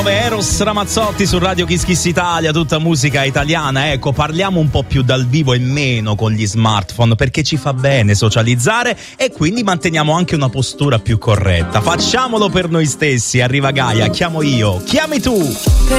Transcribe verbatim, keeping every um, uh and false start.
Eros Ramazzotti su Radio Kiss Kiss Italia, tutta musica italiana. Ecco, parliamo un po' più dal vivo e meno con gli smartphone, perché ci fa bene socializzare e quindi manteniamo anche una postura più corretta. Facciamolo per noi stessi. Arriva Gaia, chiamo io, chiami tu. Per